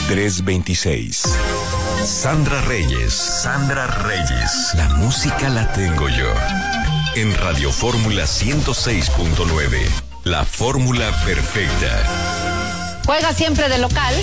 326. Sandra Reyes. Sandra Reyes. La música la tengo yo. En Radio Fórmula 106.9. La fórmula perfecta. Juega siempre de local